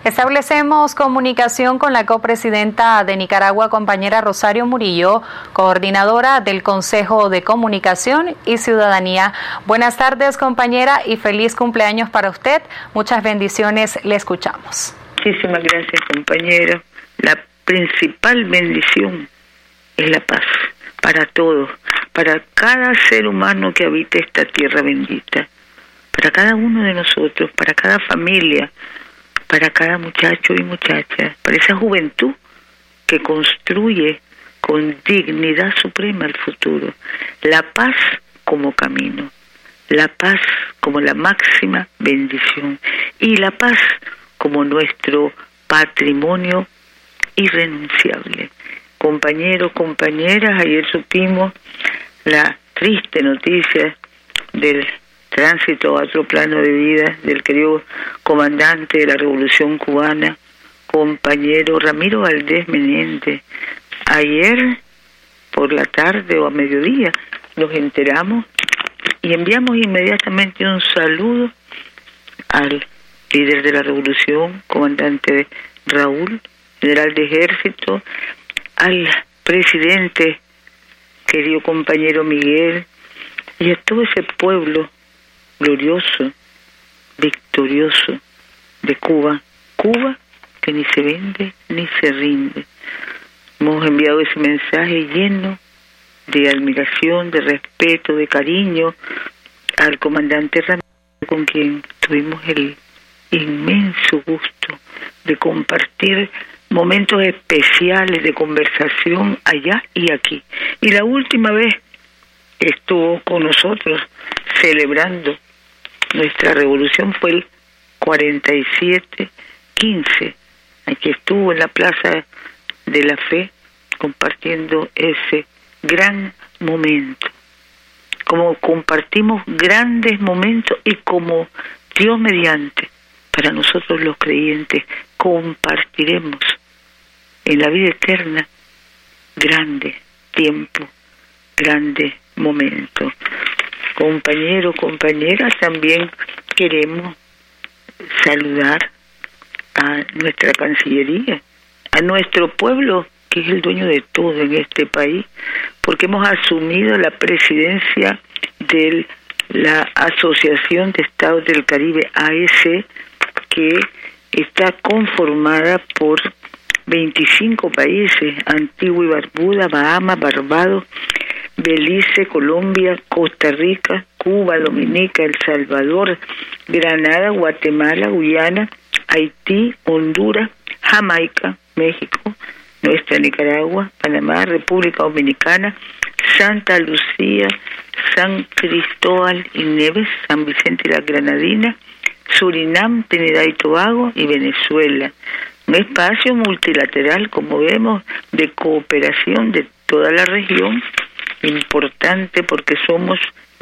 Establecemos comunicación con la copresidenta de Nicaragua, compañera Rosario Murillo, coordinadora del Consejo de Comunicación y Ciudadanía. Buenas tardes, compañera, y feliz cumpleaños para usted. Muchas bendiciones, le escuchamos. Muchísimas gracias, compañero. La principal bendición es la paz para todos, para cada ser humano que habita esta tierra bendita, para cada uno de nosotros, para cada familia, para cada muchacho y muchacha, para esa juventud que construye con dignidad suprema el futuro. La paz como camino, la paz como la máxima bendición y la paz como nuestro patrimonio irrenunciable. Compañeros, compañeras, ayer supimos la triste noticia del tránsito a otro plano de vida del querido comandante de la Revolución Cubana, compañero Ramiro Valdés Menéndez. Ayer por la tarde o a mediodía nos enteramos y enviamos inmediatamente un saludo al líder de la Revolución, comandante Raúl, general de Ejército, al presidente, querido compañero Miguel, y a todo ese pueblo glorioso, victorioso de Cuba. Cuba que ni se vende ni se rinde. Hemos enviado ese mensaje lleno de admiración, de respeto, de cariño al comandante Ramírez, con quien tuvimos el inmenso gusto de compartir momentos especiales de conversación allá y aquí. Y la última vez estuvo con nosotros celebrando nuestra revolución fue el 47-15. Aquí estuvo en la Plaza de la Fe compartiendo ese gran momento. Como compartimos grandes momentos y como Dios mediante, para nosotros los creyentes, compartiremos en la vida eterna grande tiempo, grande momento. Compañeros, compañeras, también queremos saludar a nuestra Cancillería, a nuestro pueblo, que es el dueño de todo en este país, porque hemos asumido la presidencia de la Asociación de Estados del Caribe, AEC, que está conformada por 25 países: Antigua y Barbuda, Bahamas, Barbados, Belice, Colombia, Costa Rica, Cuba, Dominica, El Salvador, Granada, Guatemala, Guyana, Haití, Honduras, Jamaica, México, nuestra Nicaragua, Panamá, República Dominicana, Santa Lucía, San Cristóbal y Nieves, San Vicente y las Granadinas, Surinam, Trinidad y Tobago y Venezuela. Un espacio multilateral, como vemos, de cooperación de toda la región, importante porque somos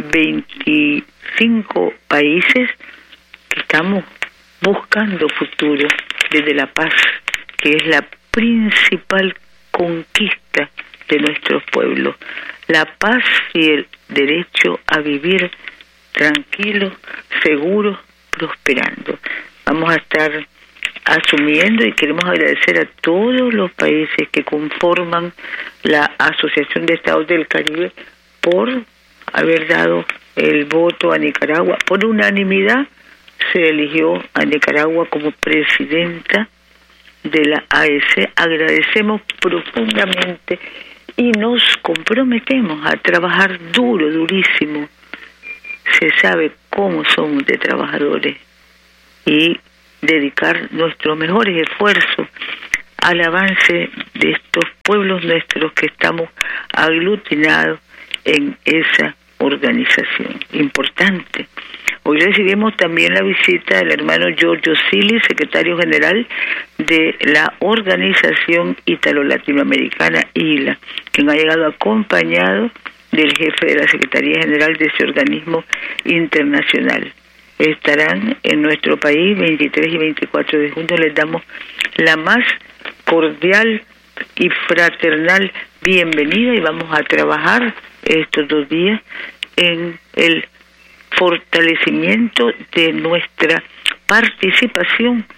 25 países que estamos buscando futuro desde la paz, que es la principal conquista de nuestros pueblos. La paz y el derecho a vivir tranquilos, seguros, prosperando. Vamos a estar asumiendo y queremos agradecer a todos los países que conforman la Asociación de Estados del Caribe por haber dado el voto a Nicaragua. Por unanimidad se eligió a Nicaragua como presidenta de la AEC. Agradecemos profundamente y nos comprometemos a trabajar duro, durísimo. Se sabe cómo somos de trabajadores y dedicar nuestros mejores esfuerzos al avance de estos pueblos nuestros que estamos aglutinados en esa organización importante. Hoy recibimos también la visita del hermano Giorgio Sili, secretario general de la Organización Italo-Latinoamericana, ILA, quien ha llegado acompañado del jefe de la Secretaría General de ese organismo internacional. Estarán en nuestro país 23 y 24 de junio. Les damos la más cordial y fraternal bienvenida y vamos a trabajar estos 2 días en el fortalecimiento de nuestra participación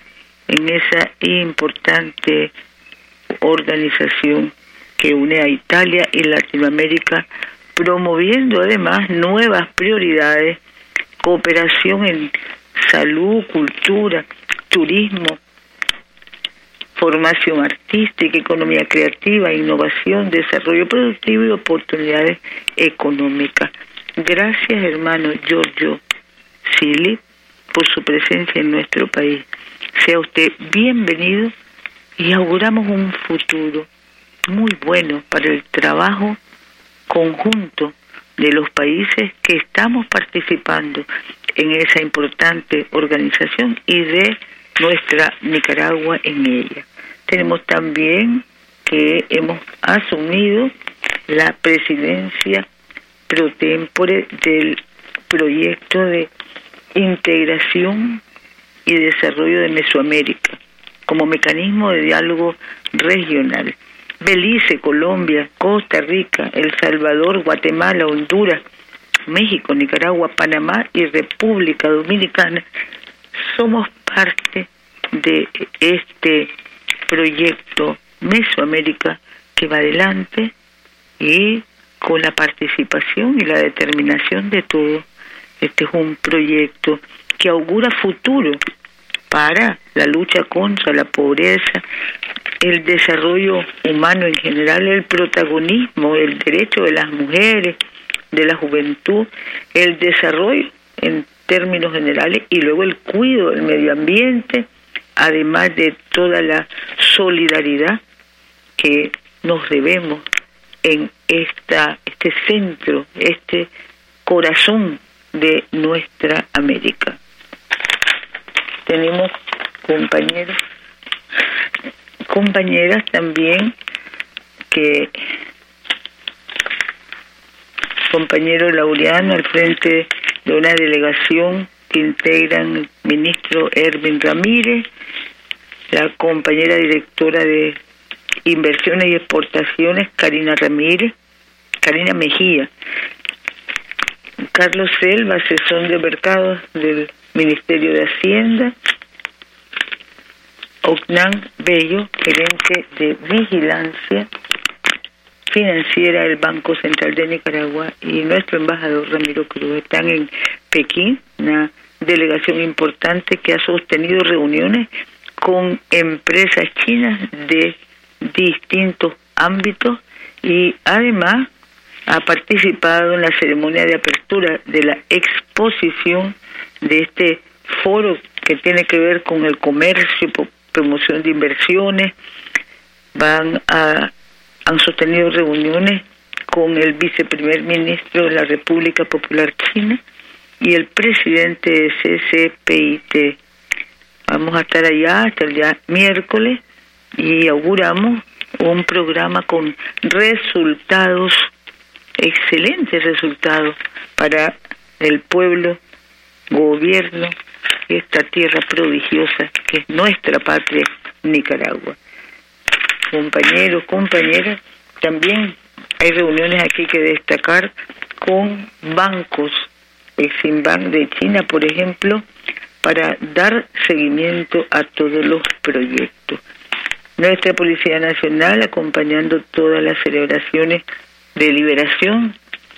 en esa importante organización que une a Italia y Latinoamérica, promoviendo además nuevas prioridades, cooperación en salud, cultura, turismo, formación artística, economía creativa, innovación, desarrollo productivo y oportunidades económicas. Gracias, hermano Giorgio Sili, por su presencia en nuestro país. Sea usted bienvenido y auguramos un futuro muy bueno para el trabajo conjunto de los países que estamos participando en esa importante organización y de nuestra Nicaragua en ella. Tenemos también que hemos asumido la presidencia pro tempore del proyecto de integración y desarrollo de Mesoamérica como mecanismo de diálogo regional. Belice, Colombia, Costa Rica, El Salvador, Guatemala, Honduras, México, Nicaragua, Panamá y República Dominicana somos parte de este proyecto Mesoamérica que va adelante y con la participación y la determinación de todos. Este es un proyecto que augura futuro para la lucha contra la pobreza, el desarrollo humano en general, el protagonismo, el derecho de las mujeres, de la juventud, el desarrollo en términos generales y luego el cuidado del medio ambiente, además de toda la solidaridad que nos debemos en este centro, este corazón de nuestra América. Tenemos compañeras también compañero Laureano al frente de una delegación que integran el ministro Erwin Ramírez, la compañera directora de Inversiones y Exportaciones Karina Mejía, Carlos Selva, asesor de mercados del Ministerio de Hacienda, Ocnan Bello, gerente de Vigilancia Financiera del Banco Central de Nicaragua, y nuestro embajador Ramiro Cruz. Están en Pekín, una delegación importante que ha sostenido reuniones con empresas chinas de distintos ámbitos y además ha participado en la ceremonia de apertura de la exposición de este foro que tiene que ver con el comercio, promoción de inversiones. Han sostenido reuniones con el viceprimer ministro de la República Popular China y el presidente de CCPIT. Vamos a estar allá hasta el día miércoles y auguramos un programa con resultados, excelentes resultados para el pueblo, gobierno y esta tierra prodigiosa que es nuestra patria, Nicaragua. Compañeros, compañeras, también hay reuniones aquí que destacar con bancos, Eximbank de China, por ejemplo, para dar seguimiento a todos los proyectos. Nuestra Policía Nacional acompañando todas las celebraciones de liberación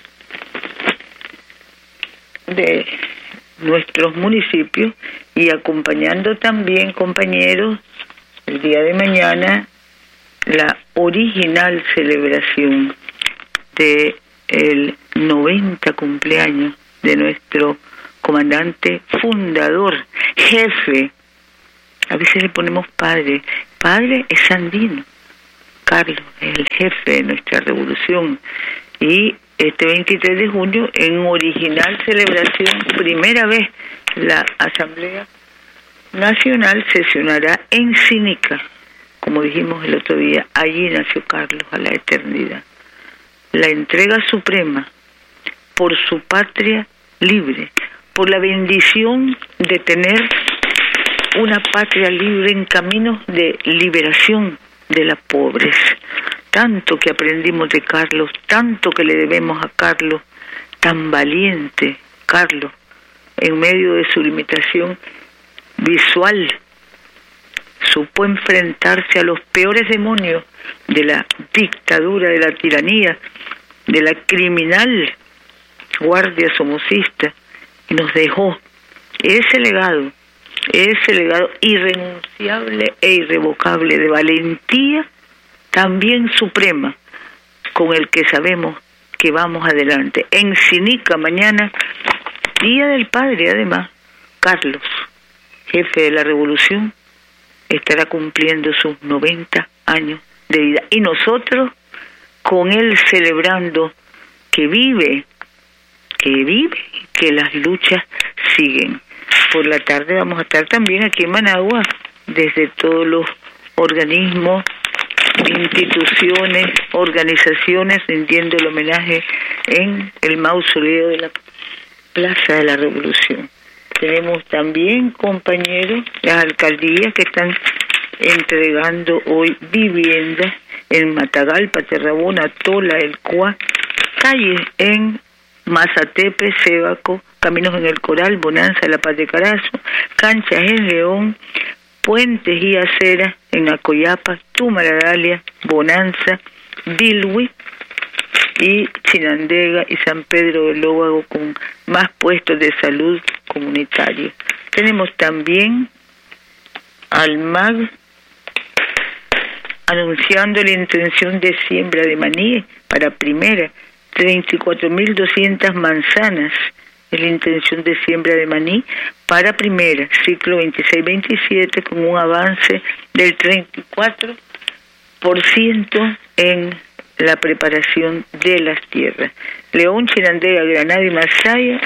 de nuestros municipios y acompañando también, compañeros, el día de mañana la original celebración de el 90 cumpleaños de nuestro comandante fundador, jefe. A veces le ponemos padre es Sandino, Carlos, el jefe de nuestra revolución. Y este 23 de junio, en original celebración, primera vez la Asamblea Nacional sesionará en Cínica. Como dijimos el otro día, allí nació Carlos a la eternidad. La entrega suprema por su patria libre, por la bendición de tener una patria libre en caminos de liberación de la pobreza. Tanto que aprendimos de Carlos, tanto que le debemos a Carlos, tan valiente Carlos, en medio de su limitación visual, supo enfrentarse a los peores demonios de la dictadura, de la tiranía, de la criminal guardia somocista, y nos dejó ese legado irrenunciable e irrevocable de valentía, también suprema, con el que sabemos que vamos adelante. En Sinica mañana, Día del Padre, además, Carlos, jefe de la revolución, estará cumpliendo sus 90 años de vida. Y nosotros, con él celebrando que vive, que las luchas siguen. Por la tarde vamos a estar también aquí en Managua, desde todos los organismos, instituciones, organizaciones, rindiendo el homenaje en el mausoleo de la Plaza de la Revolución. Tenemos también, compañeros, las alcaldías que están entregando hoy viviendas en Matagalpa, Terrabona, Tola, El Cuá, calles en Mazatepe, Sébaco, caminos en El Coral, Bonanza, La Paz de Carazo, canchas en León, puentes y aceras en Acoyapa, Tumaradalia, Bonanza, Bilwi y Chinandega y San Pedro del Lóvago, con más puestos de salud comunitarios. Tenemos también al MAG anunciando la intención de siembra de maní para primera, 34.200 manzanas es la intención de siembra de maní para primera, ciclo 26-27, con un avance del 34% en la preparación de las tierras. León, Chinandega, Granada y Masaya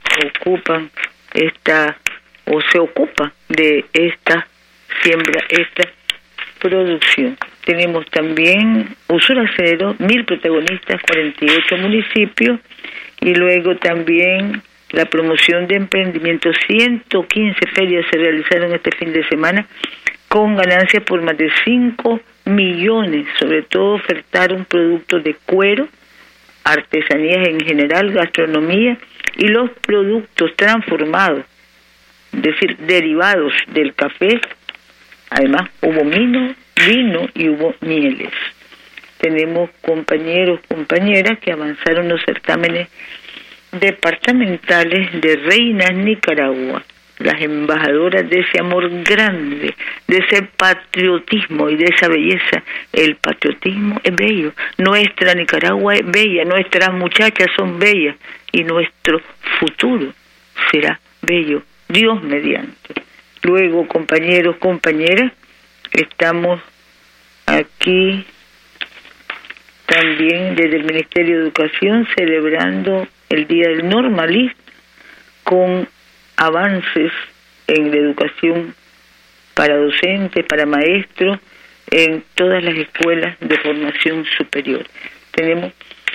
se ocupa de esta siembra, esta producción. Tenemos también Usura Cero, 1.000 protagonistas, 48 municipios, y luego también la promoción de emprendimiento. 115 ferias se realizaron este fin de semana con ganancias por más de 5 millones, sobre todo ofertaron productos de cuero, artesanías en general, gastronomía y los productos transformados, es decir, derivados del café. Además hubo vino y hubo mieles. Tenemos compañeros, compañeras que avanzaron los certámenes departamentales de Reinas Nicaragua, las embajadoras de ese amor grande, de ese patriotismo y de esa belleza. El patriotismo es bello, nuestra Nicaragua es bella, nuestras muchachas son bellas y nuestro futuro será bello, Dios mediante. Luego, compañeros, compañeras, estamos aquí también desde el Ministerio de Educación celebrando el Día del Normalista, con avances en la educación para docentes, para maestros, en todas las escuelas de formación superior. Tenemos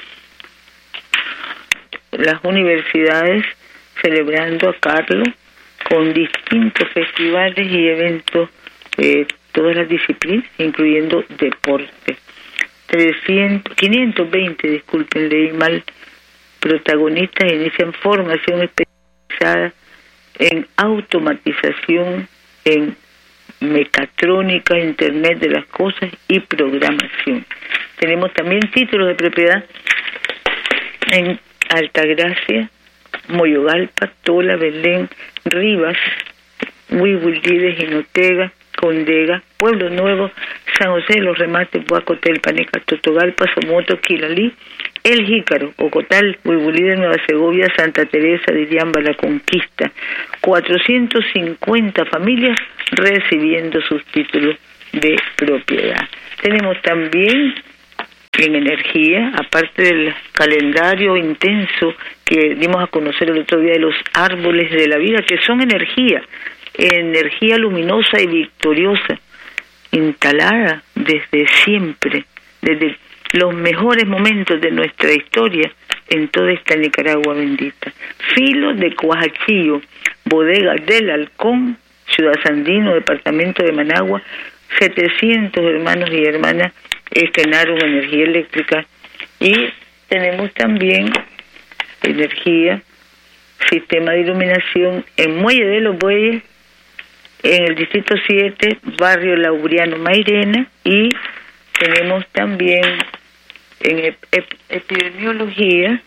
las universidades celebrando a Carlos con distintos festivales y eventos, todas las disciplinas, incluyendo deporte. 520, disculpen, leí mal, protagonistas inician formación especializada en automatización, en mecatrónica, Internet de las cosas y programación. Tenemos también títulos de propiedad en Altagracia, Moyogalpa, Tola, Belén, Rivas, Huihuilides, Jinotega, Condega, Pueblo Nuevo, San José de los Remates, Buacotel, Paneca, Totogalpa, Somoto, Quilalí, El Jícaro, Ocotal, Huihuilides, Nueva Segovia, Santa Teresa de Iriamba, La Conquista. 450 familias recibiendo sus títulos de propiedad. Tenemos también en energía, aparte del calendario intenso que dimos a conocer el otro día de los árboles de la vida, que son energía luminosa y victoriosa, instalada desde siempre, desde los mejores momentos de nuestra historia en toda esta Nicaragua bendita. Filo de Coajachillo, Bodega del Halcón, Ciudad Sandino, departamento de Managua, 700 hermanos y hermanas estrenaron energía eléctrica. Y tenemos también energía, sistema de iluminación en Muelle de los Bueyes, En el distrito 7, barrio Laureano Mairena, y tenemos también en epidemiología,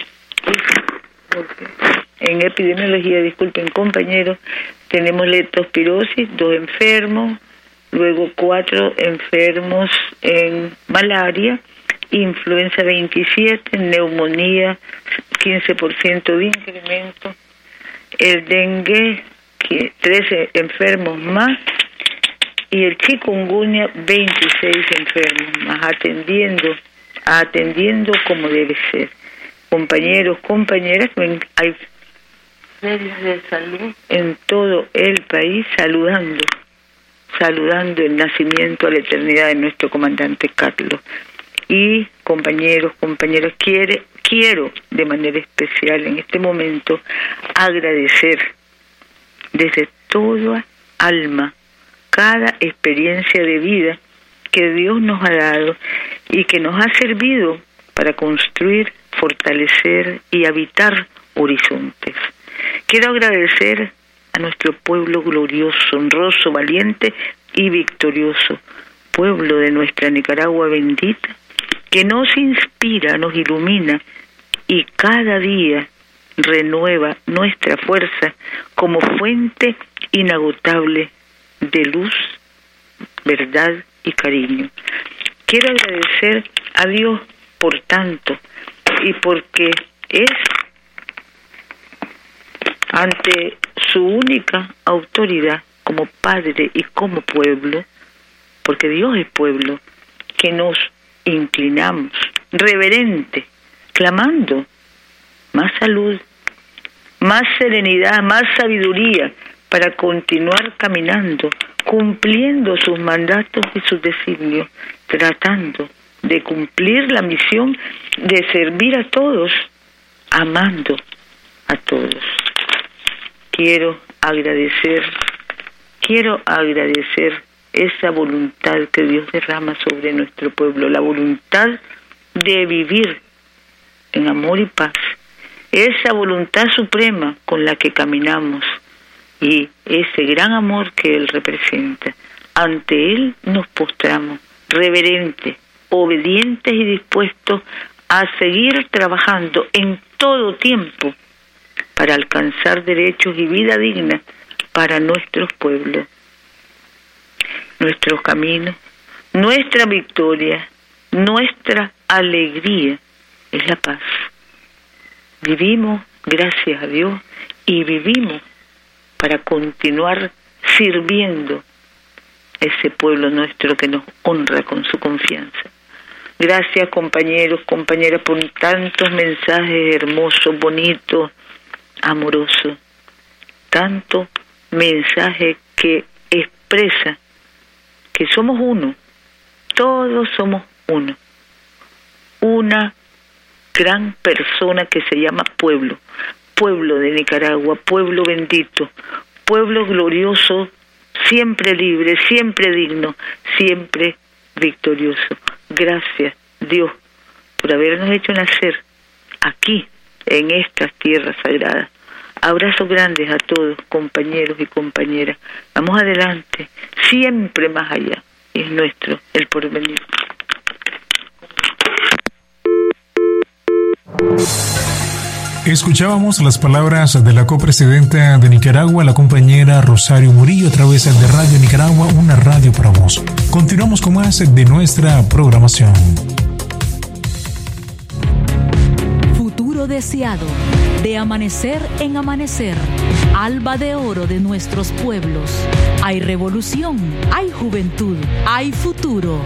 disculpen compañeros, tenemos leptospirosis, 2 enfermos, luego 4 enfermos en malaria, influenza 27, neumonía 15% de incremento, el dengue 13 enfermos más y el chikungunya 26 enfermos más, atendiendo como debe ser. Compañeros, compañeras, hay ferias de salud en todo el país saludando el nacimiento a la eternidad de nuestro comandante Carlos. Y compañeros, compañeras, quiero de manera especial en este momento agradecer desde toda alma cada experiencia de vida que Dios nos ha dado y que nos ha servido para construir, fortalecer y habitar horizontes. Quiero agradecer a nuestro pueblo glorioso, honroso, valiente y victorioso, pueblo de nuestra Nicaragua bendita, que nos inspira, nos ilumina y cada día renueva nuestra fuerza como fuente inagotable de luz, verdad y cariño. Quiero agradecer a Dios por tanto y porque es ante su única autoridad como Padre y como pueblo, porque Dios es pueblo, que nos inclinamos reverente, clamando más salud, más serenidad, más sabiduría para continuar caminando, cumpliendo sus mandatos y sus designios, tratando de cumplir la misión de servir a todos, amando a todos. Quiero agradecer esa voluntad que Dios derrama sobre nuestro pueblo, la voluntad de vivir en amor y paz, esa voluntad suprema con la que caminamos y ese gran amor que Él representa. Ante Él nos postramos, reverentes, obedientes y dispuestos a seguir trabajando en todo tiempo para alcanzar derechos y vida digna para nuestros pueblos. Nuestros caminos, nuestra victoria, nuestra alegría es la paz. Vivimos gracias a Dios y vivimos para continuar sirviendo a ese pueblo nuestro que nos honra con su confianza. Gracias compañeros, compañeras, por tantos mensajes hermosos, bonitos, amorosos, tanto mensaje que expresa que somos uno, todos somos uno, una gran persona que se llama pueblo de Nicaragua, pueblo bendito, pueblo glorioso, siempre libre, siempre digno, siempre victorioso. Gracias, Dios, por habernos hecho nacer aquí, en estas tierras sagradas. Abrazos grandes a todos, compañeros y compañeras. Vamos adelante, siempre más allá. Es nuestro el porvenir. Escuchábamos las palabras de la copresidenta de Nicaragua, la compañera Rosario Murillo, a través de Radio Nicaragua, una radio para vos. Continuamos con más de nuestra programación. Futuro deseado, de amanecer en amanecer, alba de oro de nuestros pueblos. Hay revolución, hay juventud, hay futuro.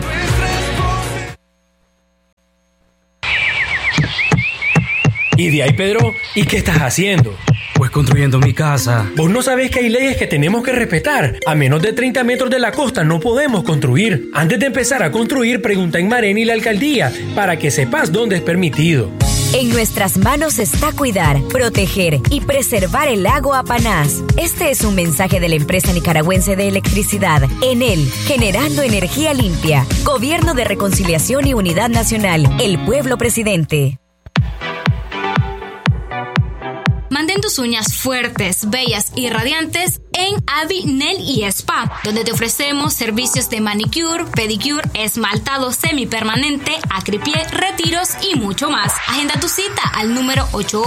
¿Y de ahí, Pedro? ¿Y qué estás haciendo? Pues construyendo mi casa. ¿Vos no sabés que hay leyes que tenemos que respetar? A menos de 30 metros de la costa no podemos construir. Antes de empezar a construir, pregunta en Marén y la alcaldía para que sepas dónde es permitido. En nuestras manos está cuidar, proteger y preservar el lago Apanás. Este es un mensaje de la empresa nicaragüense de electricidad, Enel, generando energía limpia. Gobierno de Reconciliación y Unidad Nacional. El pueblo presidente. Mande Mantén tus uñas fuertes, bellas y radiantes en Avi Nail y Spa, donde te ofrecemos servicios de manicure, pedicure, esmaltado semipermanente, acripié, retiros y mucho más. Agenda tu cita al número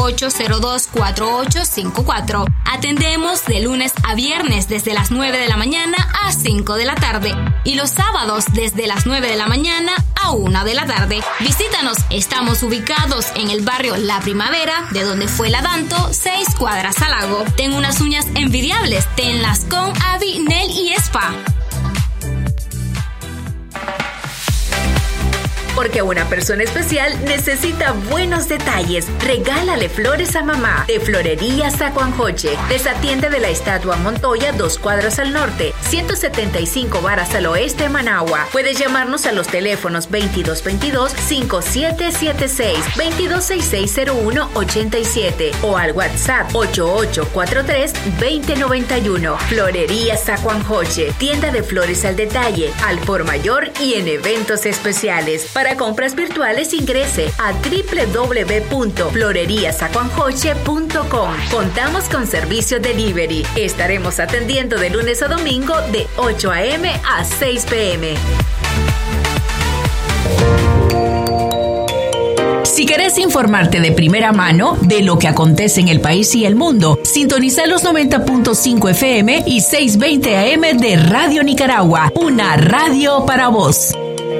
88024854. Atendemos de lunes a viernes desde las 9 de la mañana a 5 de la tarde y los sábados desde las 9 de la mañana a 1 de la tarde. Visítanos, estamos ubicados en el barrio La Primavera, de donde fue la Danto, 6 cuadras al lago. Ten unas uñas envidiables, tenlas con Avi Nail y Spa. Porque una persona especial necesita buenos detalles. Regálale flores a mamá. De Florería Zacuanjoche. Desatiende de la Estatua Montoya, 2 cuadras al norte, 175 varas al oeste de Managua. Puedes llamarnos a los teléfonos 2222-5776, 22660187 o al WhatsApp 8843-2091. Florería Zacuanjoche. Tienda de flores al detalle, al por mayor y en eventos especiales. Para compras virtuales ingrese a www.floreriazacuanjoche.com. Contamos con servicio delivery. Estaremos atendiendo de lunes a domingo de 8 a.m. a 6 p.m. Si querés informarte de primera mano de lo que acontece en el país y el mundo, sintoniza los 90.5 FM y 620 AM de Radio Nicaragua, una radio para vos.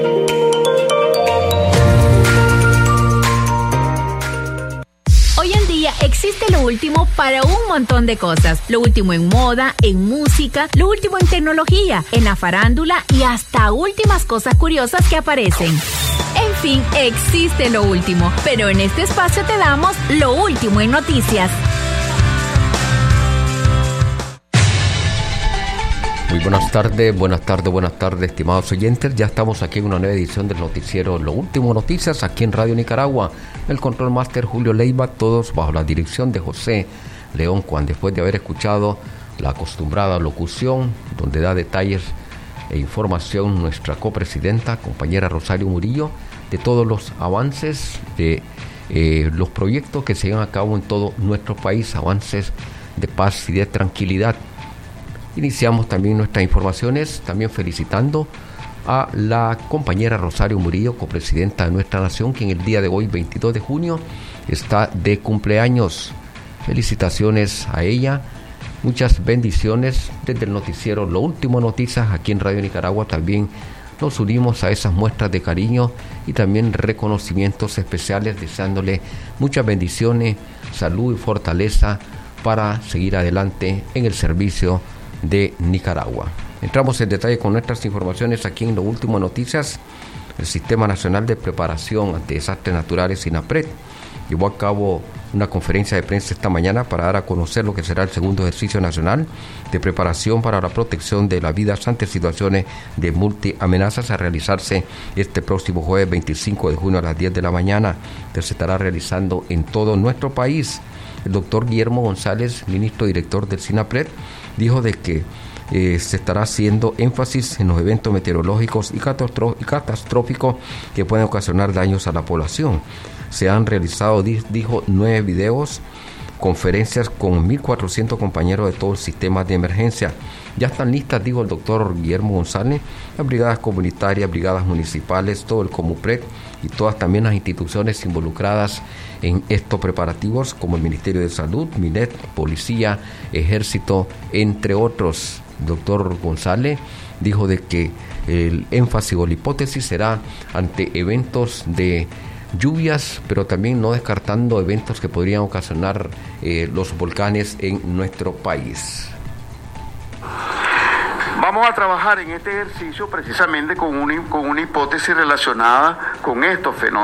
Hoy en día existe lo último para un montón de cosas. Lo último en moda, en música, lo último en tecnología, en la farándula y hasta últimas cosas curiosas que aparecen. En fin, existe lo último, pero en este espacio te damos lo último en noticias. Muy buenas tardes, estimados oyentes. Ya estamos aquí en una nueva edición del noticiero Lo Último Noticias, aquí en Radio Nicaragua. El Control Master Julio Leiva, todos bajo la dirección de José León Juan. Después de haber escuchado la acostumbrada locución, donde da detalles e información nuestra copresidenta, compañera Rosario Murillo, de todos los avances de los proyectos que se llevan a cabo en todo nuestro país, avances de paz y de tranquilidad. Iniciamos también nuestras informaciones, también felicitando a la compañera Rosario Murillo, copresidenta de nuestra nación, que en el día de hoy, 22 de junio, está de cumpleaños. Felicitaciones a ella, muchas bendiciones desde el noticiero Lo Último Noticias, aquí en Radio Nicaragua. También nos unimos a esas muestras de cariño y también reconocimientos especiales, deseándole muchas bendiciones, salud y fortaleza para seguir adelante en el servicio de Nicaragua. Entramos en detalle con nuestras informaciones aquí en Lo Último Noticias. El Sistema Nacional de Preparación ante Desastres Naturales, SINAPRED, llevó a cabo una conferencia de prensa esta mañana para dar a conocer lo que será el segundo ejercicio nacional de preparación para la protección de la vida ante situaciones de multiamenazas, a realizarse este próximo jueves 25 de junio a las 10 de la mañana, que se estará realizando en todo nuestro país. El doctor Guillermo González, ministro director del SINAPRED, dijo de que se estará haciendo énfasis en los eventos meteorológicos y catastróficos que pueden ocasionar daños a la población. Se han realizado, dijo, 9 videos, conferencias con 1.400 compañeros de todo el sistema de emergencia. Ya están listas, dijo el doctor Guillermo González, las brigadas comunitarias, brigadas municipales, todo el COMUPRED y todas también las instituciones involucradas en estos preparativos, como el Ministerio de Salud, MINET, Policía, Ejército, entre otros. El doctor González dijo de que el énfasis o la hipótesis será ante eventos de lluvias, pero también no descartando eventos que podrían ocasionar los volcanes en nuestro país. Vamos a trabajar en este ejercicio precisamente con una hipótesis relacionada con estos fenómenos.